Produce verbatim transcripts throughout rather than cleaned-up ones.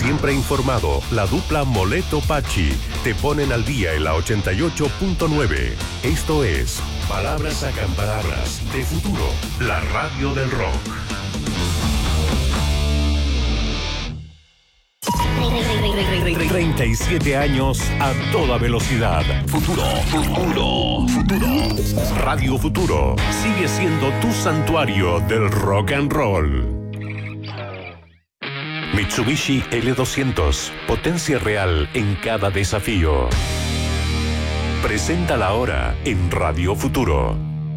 Siempre informado, la dupla Moleto-Pachi te ponen al día en la ochenta y ocho punto nueve. Esto es Palabras Sacan Palabras de Futuro, la radio del rock. treinta y siete años a toda velocidad. Futuro, futuro, futuro. Radio Futuro sigue siendo tu santuario del rock and roll. Mitsubishi L doscientos, potencia real en cada desafío. Presenta la hora en Radio Futuro.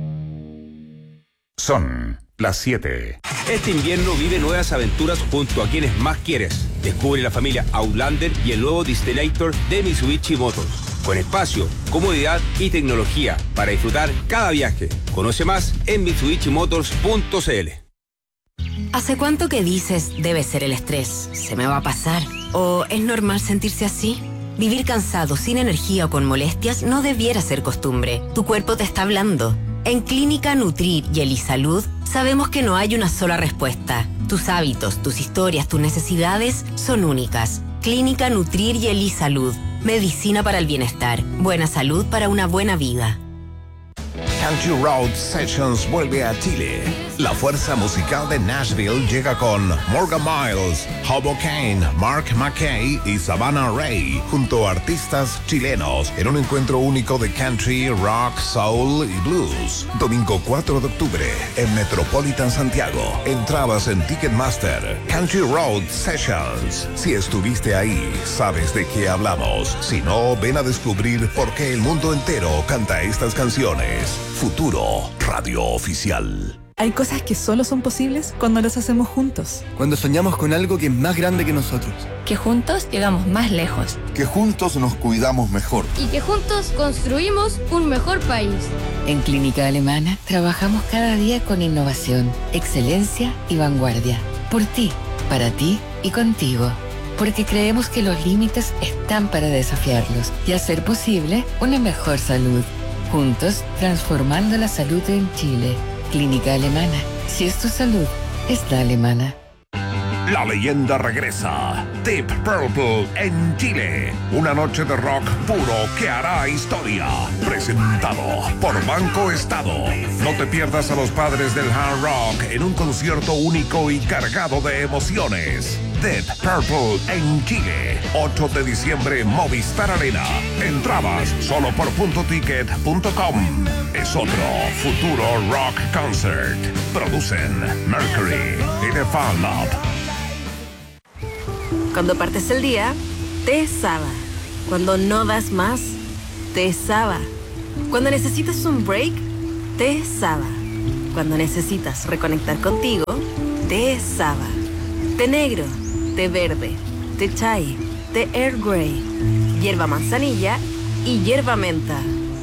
Son las siete. Este invierno vive nuevas aventuras junto a quienes más quieres. Descubre la familia Outlander y el nuevo Destinator de Mitsubishi Motors. Con espacio, comodidad y tecnología para disfrutar cada viaje. Conoce más en mitsubishi motors punto c l. ¿Hace cuánto que dices debe ser el estrés? ¿Se me va a pasar? ¿O es normal sentirse así? Vivir cansado, sin energía o con molestias no debiera ser costumbre. Tu cuerpo te está hablando. En Clínica Nutrir y Elisalud sabemos que no hay una sola respuesta. Tus hábitos, tus historias, tus necesidades son únicas. Clínica Nutrir y Elisalud. Medicina para el bienestar. Buena salud para una buena vida. Country Road Sessions vuelve a Chile. La fuerza musical de Nashville llega con Morgan Miles, Hobo Kane, Mark McKay y Savannah Ray, junto a artistas chilenos, en un encuentro único de country, rock, soul y blues. Domingo cuatro de octubre, en Metropolitan Santiago. Entradas en Ticketmaster. Country Road Sessions. Si estuviste ahí, sabes de qué hablamos. Si no, ven a descubrir por qué el mundo entero canta estas canciones. Futuro, radio oficial. Hay cosas que solo son posibles cuando las hacemos juntos. Cuando soñamos con algo que es más grande que nosotros. Que juntos llegamos más lejos. Que juntos nos cuidamos mejor. Y que juntos construimos un mejor país. En Clínica Alemana trabajamos cada día con innovación, excelencia y vanguardia. Por ti, para ti y contigo. Porque creemos que los límites están para desafiarlos y hacer posible una mejor salud. Juntos, transformando la salud en Chile. Clínica Alemana. Si es tu salud, es la alemana. La leyenda regresa. Deep Purple en Chile. Una noche de rock puro que hará historia. Presentado por Banco Estado. No te pierdas a los padres del hard rock en un concierto único y cargado de emociones. Deep Purple en Chile. ocho de diciembre, Movistar Arena. Entradas solo por punto ticket punto com. Es otro Futuro Rock Concert. Producen Mercury y The Fan Lab. Cuando partes el día, te Saba. Cuando no das más, te Saba. Cuando necesitas un break, te Saba. Cuando necesitas reconectar contigo, te Saba. Té negro, té verde, té chai, té Earl Grey, hierba manzanilla y hierba menta.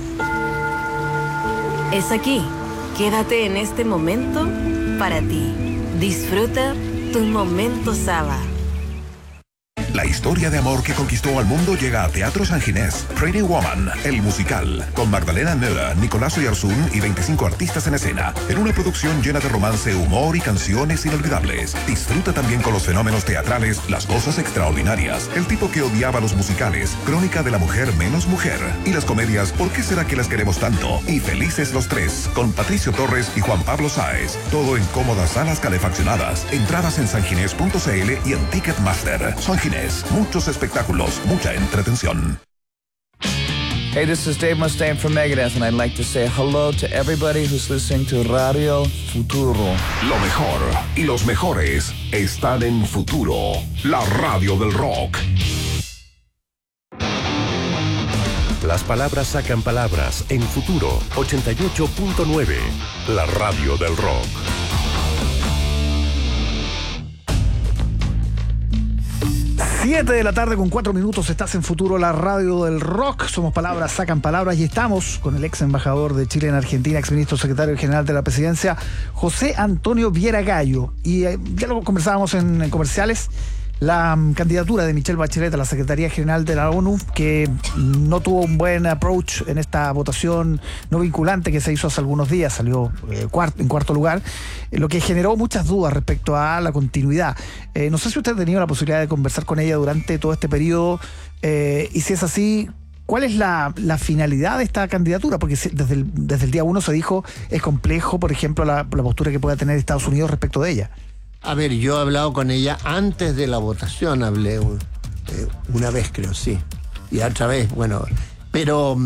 Es aquí. Quédate en este momento para ti. Disfruta tu momento Saba. La historia de amor que conquistó al mundo llega a Teatro San Ginés. Pretty Woman, el musical, con Magdalena Müller, Nicolás Oyarzún y veinticinco artistas en escena, en una producción llena de romance, humor y canciones inolvidables. Disfruta también con los fenómenos teatrales, las cosas extraordinarias, el tipo que odiaba los musicales, Crónica de la mujer menos mujer, y las comedias ¿Por qué será que las queremos tanto? Y Felices los tres, con Patricio Torres y Juan Pablo Sáez. Todo en cómodas salas calefaccionadas. Entradas en sanginés punto c l y en Ticketmaster. San Ginés. Muchos espectáculos, mucha entretención. Hey, this is Dave Mustaine from Megadeth, and I'd like to say hello to everybody who's listening to Radio Futuro. Lo mejor y los mejores están en Futuro, la radio del rock. Las palabras sacan palabras en Futuro ochenta y ocho punto nueve, la radio del rock. siete de la tarde con cuatro minutos, estás en Futuro, la radio del rock. Somos Palabras Sacan Palabras y estamos con el ex embajador de Chile en Argentina, ex ministro secretario general de la presidencia, José Antonio Viera Gallo. Y eh, ya lo conversábamos en, en comerciales. la um, candidatura de Michelle Bachelet a la Secretaría General de la ONU, que no tuvo un buen approach en esta votación no vinculante que se hizo hace algunos días, salió eh, cuarto, en cuarto lugar, eh, lo que generó muchas dudas respecto a la continuidad. Eh, no sé si usted ha tenido la posibilidad de conversar con ella durante todo este periodo, eh, y si es así, ¿cuál es la, la finalidad de esta candidatura? Porque desde el, desde el día uno se dijo, es complejo, por ejemplo, la, la postura que pueda tener Estados Unidos respecto de ella. A ver, yo he hablado con ella antes de la votación, hablé eh, una vez, creo, sí. Y otra vez, bueno. Pero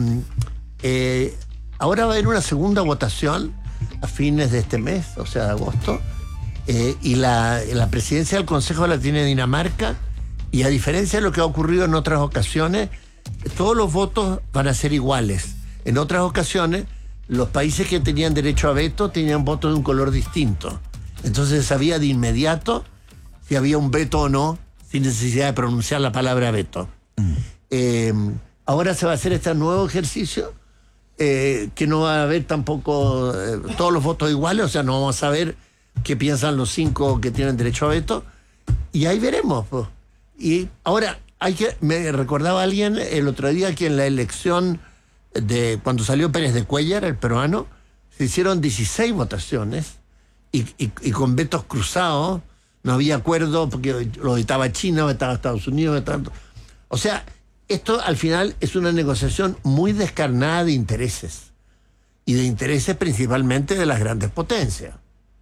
eh, ahora va a haber una segunda votación a fines de este mes, o sea, de agosto. Eh, y la, la presidencia del Consejo la tiene Dinamarca. Y a diferencia de lo que ha ocurrido en otras ocasiones, todos los votos van a ser iguales. En otras ocasiones, los países que tenían derecho a veto tenían votos de un color distinto. Entonces sabía de inmediato si había un veto o no, sin necesidad de pronunciar la palabra veto. Mm. Eh, ahora se va a hacer este nuevo ejercicio, eh, que no va a haber tampoco eh, todos los votos iguales, o sea, no vamos a saber qué piensan los cinco que tienen derecho a veto, y ahí veremos. Pues. Y ahora, hay que, me recordaba alguien el otro día que en la elección de cuando salió Pérez de Cuéllar, el peruano, se hicieron dieciséis votaciones, Y, y, y con vetos cruzados, no había acuerdo porque lo vetaba China, vetaba Estados Unidos, vetaba... O sea, esto al final es una negociación muy descarnada de intereses, y de intereses principalmente de las grandes potencias.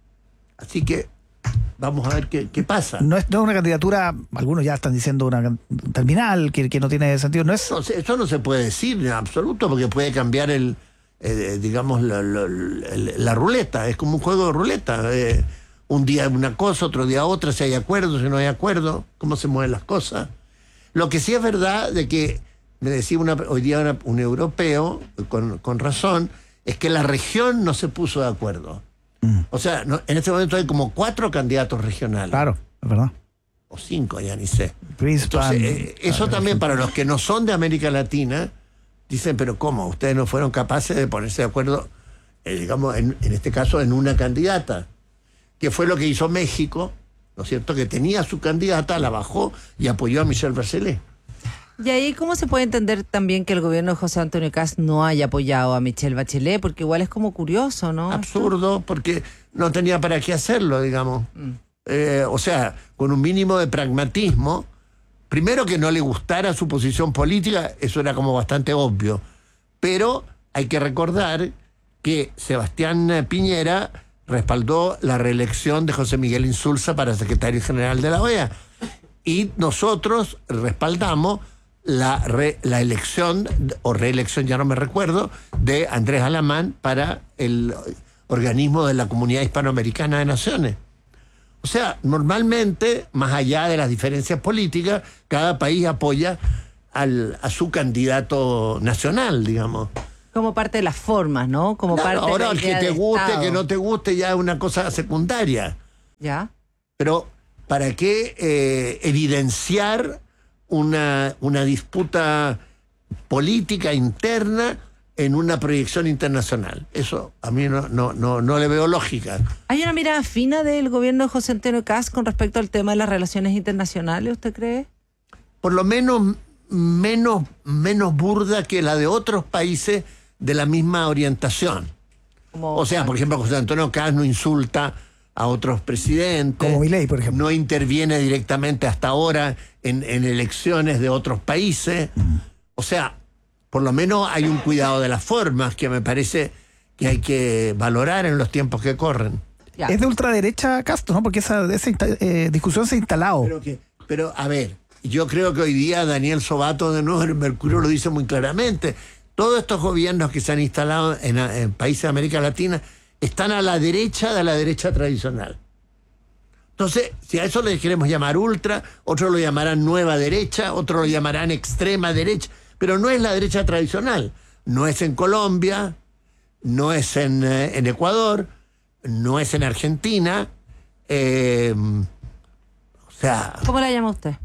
Así que vamos a ver qué, qué pasa. No es, no es una candidatura, algunos ya están diciendo una terminal, que, que no tiene sentido, ¿no es? No, eso no se puede decir en absoluto, porque puede cambiar el... Eh, digamos, la, la, la, la ruleta, es como un juego de ruleta. Eh, un día una cosa, otro día otra, si hay acuerdo, si no hay acuerdo, cómo se mueven las cosas. Lo que sí es verdad, de que, me decía una, hoy día una, un europeo, con, con razón, es que la región no se puso de acuerdo. Mm. O sea, no, en este momento hay como cuatro candidatos regionales. Claro, es verdad. O cinco, ya ni sé. Brisbane, Entonces, eh, eso claro, también para los que no son de América Latina, dicen, pero ¿cómo? Ustedes no fueron capaces de ponerse de acuerdo, eh, digamos, en, en este caso, en una candidata, que fue lo que hizo México, ¿no es cierto?, que tenía su candidata, la bajó y apoyó a Michelle Bachelet. Y ahí, ¿cómo se puede entender también que el gobierno de José Antonio Kast no haya apoyado a Michelle Bachelet? Porque igual es como curioso, ¿no? Absurdo, porque no tenía para qué hacerlo, digamos. Mm. Eh, o sea, con un mínimo de pragmatismo. Primero, que no le gustara su posición política, eso era como bastante obvio. Pero hay que recordar que Sebastián Piñera respaldó la reelección de José Miguel Insulza para secretario general de la O E A. Y nosotros respaldamos la, re, la elección, o reelección, ya no me recuerdo, de Andrés Alamán para el organismo de la Comunidad Hispanoamericana de Naciones. O sea, normalmente, más allá de las diferencias políticas, cada país apoya al, a su candidato nacional, digamos. Como parte de las formas, ¿no? Como claro, parte ahora, de la idea que te de guste, Estado. que no te guste, ya es una cosa secundaria. ¿Ya? Pero, ¿para qué eh, evidenciar una, una disputa política interna en una proyección internacional? Eso a mí no, no, no, no le veo lógica. ¿Hay una mirada fina del gobierno de José Antonio Kast con respecto al tema de las relaciones internacionales, usted cree? Por lo menos menos, menos burda que la de otros países de la misma orientación. Como, o sea, por ejemplo, José Antonio Kast no insulta a otros presidentes. Como Milei, por ejemplo. No interviene directamente hasta ahora en, en elecciones de otros países. Mm. O sea, por lo menos hay un cuidado de las formas que me parece que hay que valorar en los tiempos que corren. Ya. Es de ultraderecha Castro, ¿no? Porque esa, esa eh, discusión se ha instalado. Pero, que, pero, a ver, yo creo que hoy día Daniel Sobato de nuevo en Mercurio lo dice muy claramente. Todos estos gobiernos que se han instalado en, en países de América Latina están a la derecha de la derecha tradicional. Entonces, si a eso le queremos llamar ultra, otros lo llamarán nueva derecha, otros lo llamarán extrema derecha, pero no es la derecha tradicional. No es en Colombia, no es en, eh, en Ecuador, no es en Argentina. Eh, o sea... ¿Cómo la llama usted?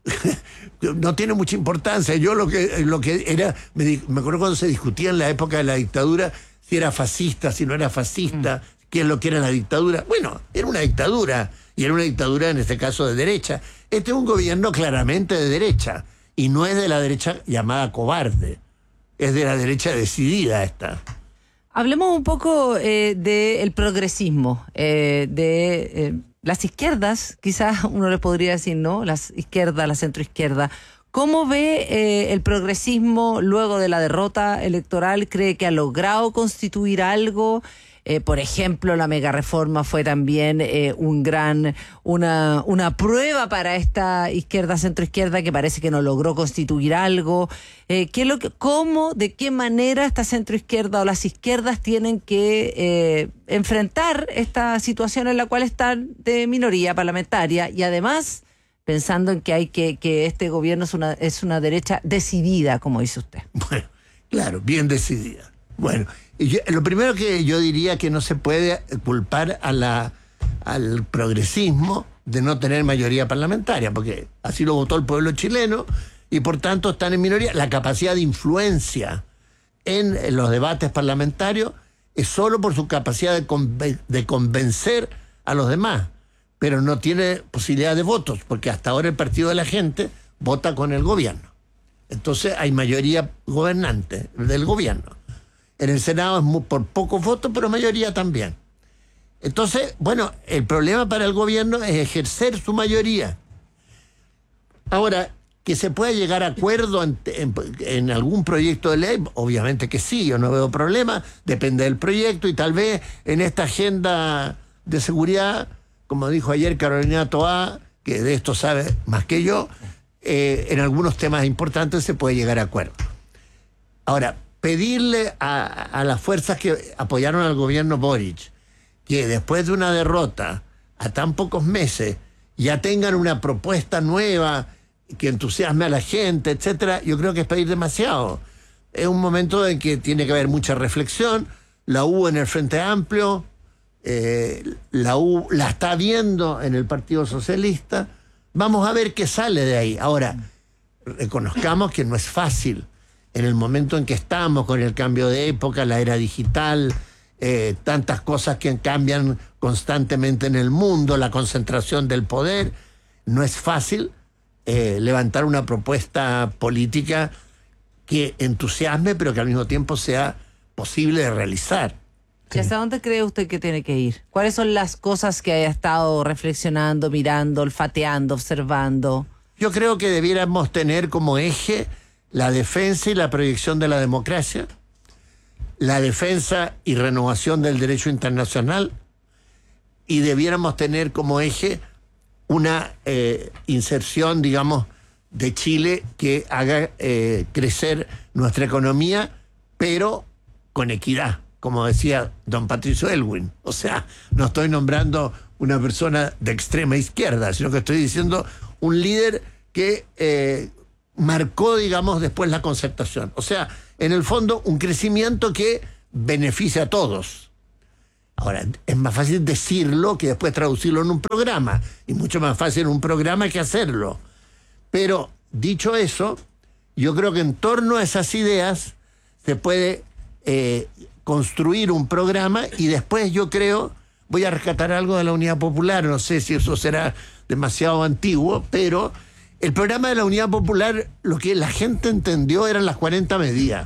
No tiene mucha importancia. Yo lo que, lo que era... Me, me acuerdo cuando se discutía en la época de la dictadura si era fascista, si no era fascista, mm. qué es lo que era la dictadura. Bueno, era una dictadura. Y era una dictadura, en este caso, de derecha. Este es un gobierno claramente de derecha. Y no es de la derecha llamada cobarde. Es de la derecha decidida esta. Hablemos un poco eh, del progresismo, eh, de eh, las izquierdas, quizás uno le podría decir, ¿no? Las izquierdas, la centroizquierda. ¿Cómo ve eh, el progresismo luego de la derrota electoral? ¿Cree que ha logrado constituir algo? Eh, por ejemplo, la megareforma fue también eh, un gran, una, una prueba para esta izquierda, centroizquierda, que parece que no logró constituir algo. Eh, ¿qué es lo que, cómo, de qué manera esta centroizquierda o las izquierdas tienen que eh, enfrentar esta situación en la cual están de minoría parlamentaria? Y además, pensando en que hay que, que este gobierno es una, es una derecha decidida, como dice usted. Bueno, claro, bien decidida. Bueno, yo, lo primero que yo diría que no se puede culpar a la, al progresismo de no tener mayoría parlamentaria, porque así lo votó el pueblo chileno y por tanto están en minoría. La capacidad de influencia en, en los debates parlamentarios es solo por su capacidad de, conven, de convencer a los demás, pero no tiene posibilidad de votos, porque hasta ahora el Partido de la Gente vota con el gobierno. Entonces hay mayoría gobernante del gobierno. En el Senado es muy, por pocos votos, pero mayoría también. Entonces, bueno, el problema para el gobierno es ejercer su mayoría. Ahora, que se pueda llegar a acuerdo en, en, en algún proyecto de ley, obviamente que sí, yo no veo problema, depende del proyecto, y tal vez en esta agenda de seguridad, como dijo ayer Carolina Toá, que de esto sabe más que yo, eh, en algunos temas importantes se puede llegar a acuerdo. Ahora, pedirle a, a las fuerzas que apoyaron al gobierno Boric que después de una derrota a tan pocos meses ya tengan una propuesta nueva que entusiasme a la gente, etcétera, yo creo que es pedir demasiado. Es un momento en que tiene que haber mucha reflexión. La hubo en el Frente Amplio, eh, la U la está viendo en el Partido Socialista. Vamos a ver qué sale de ahí. Ahora, reconozcamos que no es fácil. En el momento en que estamos, con el cambio de época, la era digital, eh, tantas cosas que cambian constantemente en el mundo, la concentración del poder, no es fácil eh, levantar una propuesta política que entusiasme, pero que al mismo tiempo sea posible de realizar. ¿Y hasta dónde cree usted que tiene que ir? ¿Cuáles son las cosas que haya estado reflexionando, mirando, olfateando, observando? Yo creo que debiéramos tener como eje la defensa y la proyección de la democracia, la defensa y renovación del derecho internacional, y debiéramos tener como eje una eh, inserción, digamos, de Chile que haga eh, crecer nuestra economía, pero con equidad, como decía don Patricio Elwin. O sea, no estoy nombrando una persona de extrema izquierda, sino que estoy diciendo un líder que Eh, marcó, digamos, después la concertación. O sea, en el fondo, un crecimiento que beneficia a todos. Ahora, es más fácil decirlo que después traducirlo en un programa, y mucho más fácil un programa que hacerlo. Pero, dicho eso, yo creo que en torno a esas ideas se puede eh, construir un programa, y después yo creo, voy a rescatar algo de la Unidad Popular, no sé si eso será demasiado antiguo, pero el programa de la Unidad Popular, lo que la gente entendió eran las cuarenta medidas.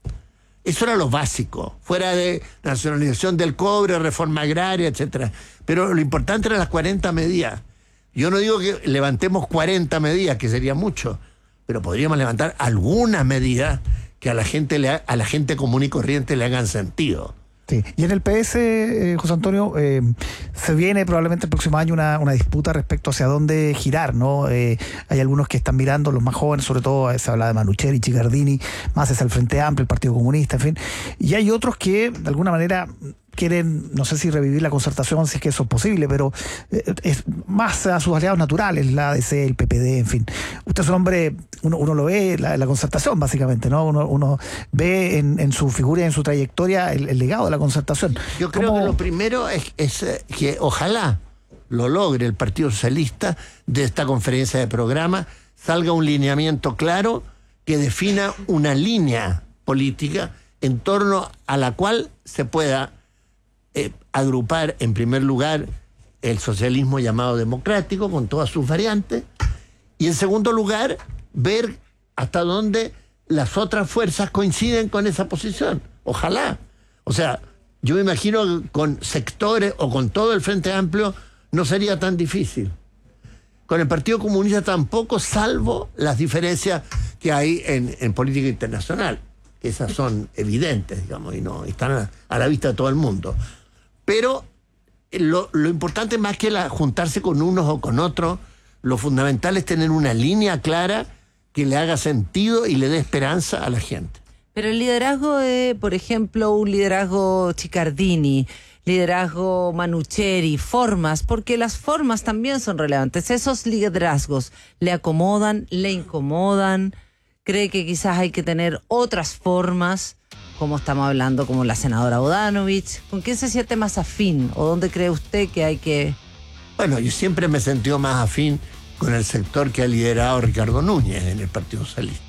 Eso era lo básico, fuera de nacionalización del cobre, reforma agraria, etcétera. Pero lo importante eran las cuarenta medidas. Yo no digo que levantemos cuarenta medidas, que sería mucho, pero podríamos levantar algunas medidas que a la gente, le, a la gente común y corriente le hagan sentido. Sí. Y en el P S, eh, José Antonio, eh, se viene probablemente el próximo año una, una disputa respecto hacia dónde girar, ¿no? Eh, hay algunos que están mirando, los más jóvenes, sobre todo se habla de Manucheri, Chicardini, más es el Frente Amplio, el Partido Comunista, en fin. Y hay otros que, de alguna manera, quieren, no sé si revivir la concertación, si es que eso es posible, pero eh, es más a sus aliados naturales, la A D C, el P P D, en fin. Usted es un hombre, uno, uno lo ve, la, la concertación, básicamente, ¿no? Uno, uno ve en, en su figura y en su trayectoria el, el legado de la concertación. Yo creo ¿Cómo? que lo primero es, es que ojalá lo logre el Partido Socialista de esta conferencia de programa, salga un lineamiento claro que defina una línea política en torno a la cual se pueda Eh, agrupar en primer lugar el socialismo llamado democrático, con todas sus variantes. Y en segundo lugar, ver hasta dónde las otras fuerzas coinciden con esa posición. Ojalá. O sea, yo me imagino que con sectores o con todo el Frente Amplio no sería tan difícil. Con el Partido Comunista tampoco, salvo las diferencias que hay en, en política internacional. Esas son evidentes, digamos, y no están a, a la vista de todo el mundo. Pero lo, lo importante más que la, juntarse con unos o con otros, lo fundamental es tener una línea clara que le haga sentido y le dé esperanza a la gente. Pero el liderazgo de, por ejemplo, un liderazgo Chiccardini, liderazgo Manucheri, formas, porque las formas también son relevantes. Esos liderazgos le acomodan, le incomodan, cree que quizás hay que tener otras formas, como estamos hablando, como la senadora Bodanovich. ¿Con quién se siente más afín? ¿O dónde cree usted que hay que...? Bueno, yo siempre me he sentido más afín con el sector que ha liderado Ricardo Núñez en el Partido Socialista.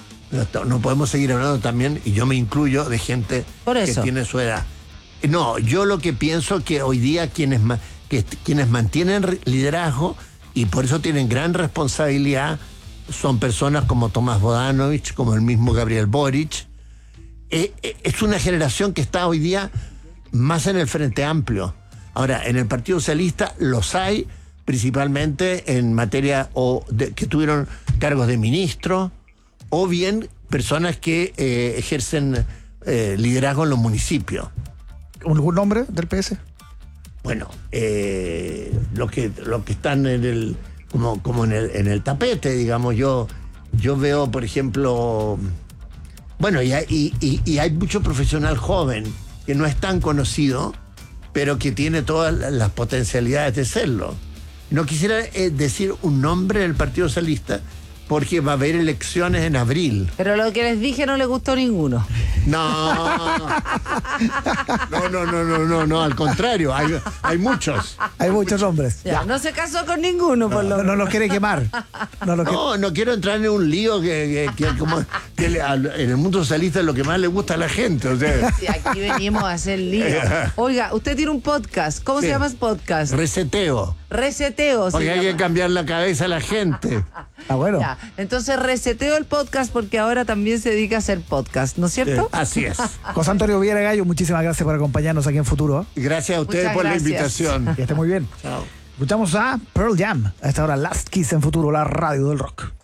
No podemos seguir hablando también, y yo me incluyo, de gente que tiene su edad. No, yo lo que pienso que hoy día quienes, que, quienes mantienen liderazgo y por eso tienen gran responsabilidad son personas como Tomás Bodanovich, como el mismo Gabriel Boric. Eh, eh, es una generación que está hoy día más en el Frente Amplio. Ahora, en el Partido Socialista los hay, principalmente en materia o de, que tuvieron cargos de ministro, o bien personas que eh, ejercen eh, liderazgo en los municipios. ¿Algún nombre del P S? Bueno, eh, los que los que están en el como como en el en el tapete, digamos. Yo yo veo, por ejemplo, bueno, y hay, y, y hay mucho profesional joven que no es tan conocido, pero que tiene todas las potencialidades de serlo. No quisiera eh, decir un nombre del Partido Socialista, porque va a haber elecciones en abril. Pero lo que les dije no les gustó ninguno. No. No, no, no, no, no, no, al contrario, hay, hay muchos. Hay muchos hombres. Ya, no se casó con ninguno, por lo menos. No, no los quiere quemar. No, lo no, que... no quiero entrar en un lío que, que, que, como, que le, en el mundo socialista es lo que más le gusta a la gente. O sea. Sí, aquí venimos a hacer lío. Oiga, usted tiene un podcast. ¿Cómo sí. se llama ese podcast? Reseteo. Reseteo. Porque hay llama. que cambiar la cabeza a la gente. Ah, bueno. Ya. Entonces reseteo el podcast porque ahora también se dedica a hacer podcast, ¿no es cierto? Sí, así es. José Antonio Viera Gallo, muchísimas gracias por acompañarnos aquí en Futuro. Gracias a ustedes Muchas por gracias. la invitación. Que esté muy bien. Chao. Escuchamos a Pearl Jam. A esta hora Last Kiss en Futuro, la radio del rock.